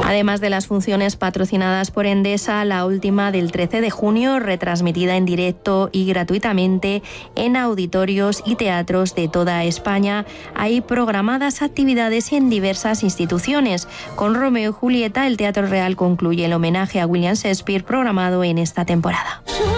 Además de las funciones patrocinadas por Endesa, la última del 13 de junio, retransmitida en directo y gratuitamente en auditorios y teatros de toda España, hay programadas actividades en diversas instituciones. Con Romeo y Julieta, el Teatro Real concluye el homenaje a William Shakespeare programado en esta temporada.